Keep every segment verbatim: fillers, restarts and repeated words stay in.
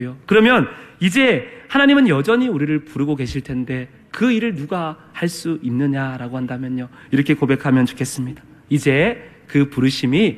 그러면 이제 하나님은 여전히 우리를 부르고 계실 텐데 그 일을 누가 할 수 있느냐라고 한다면요, 이렇게 고백하면 좋겠습니다. 이제 그 부르심이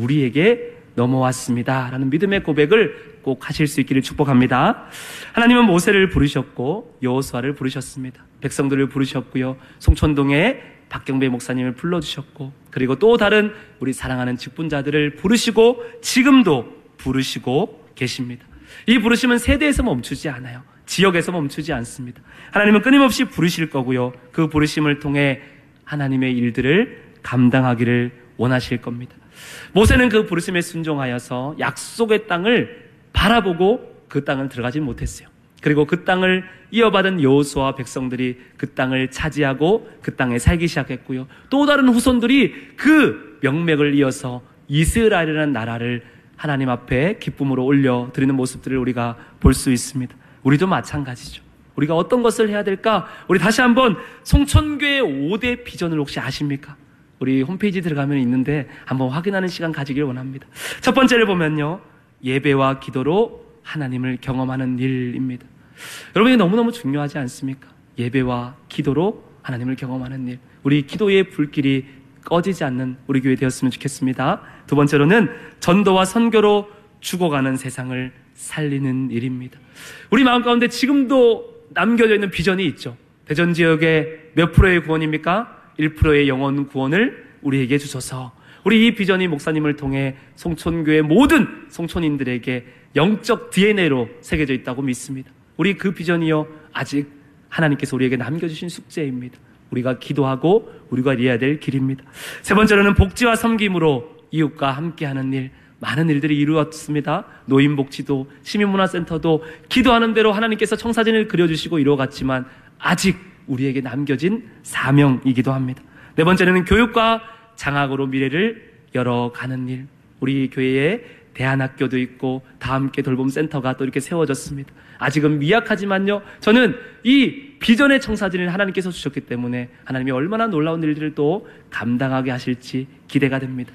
우리에게 넘어왔습니다 라는 믿음의 고백을 꼭 하실 수 있기를 축복합니다. 하나님은 모세를 부르셨고 여호수아를 부르셨습니다. 백성들을 부르셨고요, 송천동에 박경배 목사님을 불러주셨고, 그리고 또 다른 우리 사랑하는 직분자들을 부르시고 지금도 부르시고 계십니다. 이 부르심은 세대에서 멈추지 않아요. 지역에서 멈추지 않습니다. 하나님은 끊임없이 부르실 거고요, 그 부르심을 통해 하나님의 일들을 감당하기를 원하실 겁니다. 모세는 그 부르심에 순종하여서 약속의 땅을 바라보고 그 땅을 들어가지 못했어요. 그리고 그 땅을 이어받은 여호수아와 백성들이 그 땅을 차지하고 그 땅에 살기 시작했고요, 또 다른 후손들이 그 명맥을 이어서 이스라엘이라는 나라를 하나님 앞에 기쁨으로 올려드리는 모습들을 우리가 볼 수 있습니다. 우리도 마찬가지죠. 우리가 어떤 것을 해야 될까? 우리 다시 한번 송천교회 오 대 비전을 혹시 아십니까? 우리 홈페이지 들어가면 있는데 한번 확인하는 시간 가지길 원합니다. 첫 번째를 보면요, 예배와 기도로 하나님을 경험하는 일입니다. 여러분, 이게 너무너무 중요하지 않습니까? 예배와 기도로 하나님을 경험하는 일. 우리 기도의 불길이 꺼지지 않는 우리 교회 되었으면 좋겠습니다. 두 번째로는 전도와 선교로 죽어가는 세상을 살리는 일입니다. 우리 마음 가운데 지금도 남겨져 있는 비전이 있죠. 대전 지역의 몇 프로의 구원입니까? 일 퍼센트의 영혼 구원을 우리에게 주셔서, 우리 이 비전이 목사님을 통해 송천교회 모든 송천인들에게 영적 디엔에이로 새겨져 있다고 믿습니다. 우리 그 비전이요, 아직 하나님께서 우리에게 남겨주신 숙제입니다. 우리가 기도하고 우리가 이해해야 될 길입니다. 세 번째로는 복지와 섬김으로 이웃과 함께하는 일, 많은 일들이 이루어졌습니다. 노인복지도, 시민문화센터도 기도하는 대로 하나님께서 청사진을 그려주시고 이루어갔지만 아직 우리에게 남겨진 사명이기도 합니다. 네 번째는 교육과 장학으로 미래를 열어가는 일. 우리 교회에 대안학교도 있고 다함께 돌봄센터가 또 이렇게 세워졌습니다. 아직은 미약하지만요, 저는 이 비전의 청사진을 하나님께서 주셨기 때문에 하나님이 얼마나 놀라운 일들을 또 감당하게 하실지 기대가 됩니다.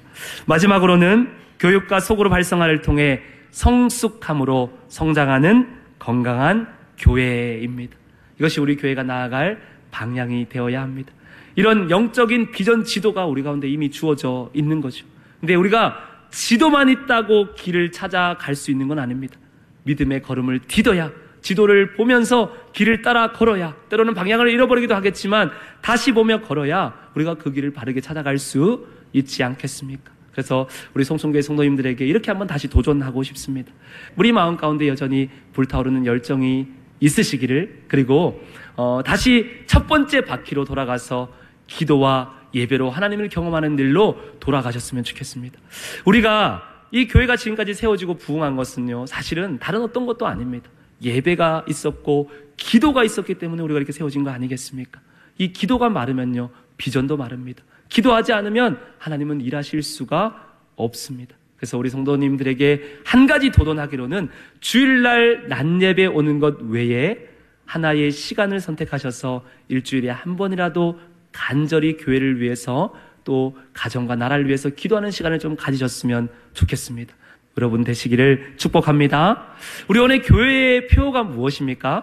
마지막으로는 교육과 소그룹 활성화를 통해 성숙함으로 성장하는 건강한 교회입니다. 이것이 우리 교회가 나아갈 방향이 되어야 합니다. 이런 영적인 비전 지도가 우리 가운데 이미 주어져 있는 거죠. 근데 우리가 지도만 있다고 길을 찾아갈 수 있는 건 아닙니다. 믿음의 걸음을 디뎌야, 지도를 보면서 길을 따라 걸어야, 때로는 방향을 잃어버리기도 하겠지만 다시 보며 걸어야 우리가 그 길을 바르게 찾아갈 수 있지 않겠습니까? 그래서 우리 송천교회 성도님들에게 이렇게 한번 다시 도전하고 싶습니다. 우리 마음 가운데 여전히 불타오르는 열정이 있으시기를, 그리고 어, 다시 첫 번째 바퀴로 돌아가서 기도와 예배로 하나님을 경험하는 일로 돌아가셨으면 좋겠습니다. 우리가 이 교회가 지금까지 세워지고 부흥한 것은요, 사실은 다른 어떤 것도 아닙니다. 예배가 있었고 기도가 있었기 때문에 우리가 이렇게 세워진 거 아니겠습니까? 이 기도가 마르면요, 비전도 마릅니다. 기도하지 않으면 하나님은 일하실 수가 없습니다. 그래서 우리 성도님들에게 한 가지 도전하기로는 주일날 낮예배 오는 것 외에 하나의 시간을 선택하셔서 일주일에 한 번이라도 간절히 교회를 위해서 또 가정과 나라를 위해서 기도하는 시간을 좀 가지셨으면 좋겠습니다. 여러분 되시기를 축복합니다. 우리 오늘 교회의 표어가 무엇입니까?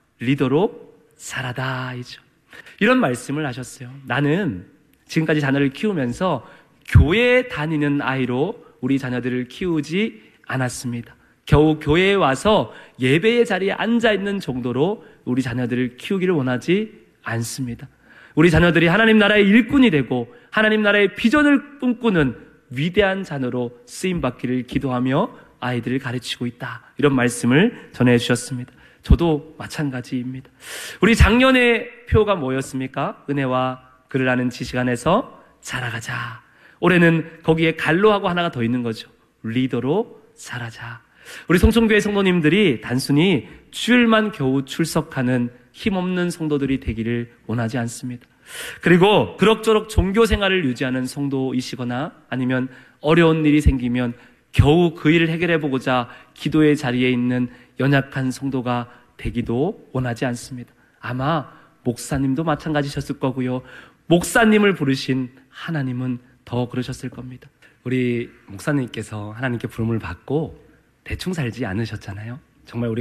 리더로 살아다이죠. 이런 말씀을 하셨어요. 나는 지금까지 자녀를 키우면서 교회에 다니는 아이로 우리 자녀들을 키우지 않았습니다. 겨우 교회에 와서 예배의 자리에 앉아있는 정도로 우리 자녀들을 키우기를 원하지 않습니다. 우리 자녀들이 하나님 나라의 일꾼이 되고 하나님 나라의 비전을 꿈꾸는 위대한 자녀로 쓰임받기를 기도하며 아이들을 가르치고 있다, 이런 말씀을 전해주셨습니다. 저도 마찬가지입니다. 우리 작년의 표가 뭐였습니까? 은혜와 글을 아는 지식 안에서 자라가자. 올해는 거기에 갈로하고 하나가 더 있는 거죠. 리더로 살아자. 우리 송천교회 성도님들이 단순히 주일만 겨우 출석하는 힘없는 성도들이 되기를 원하지 않습니다. 그리고 그럭저럭 종교 생활을 유지하는 성도이시거나 아니면 어려운 일이 생기면 겨우 그 일을 해결해보고자 기도의 자리에 있는 연약한 성도가 되기도 원하지 않습니다. 아마 목사님도 마찬가지셨을 거고요, 목사님을 부르신 하나님은 더 그러셨을 겁니다. 우리 목사님께서 하나님께 부름을 받고 대충 살지 않으셨잖아요. 정말 우리가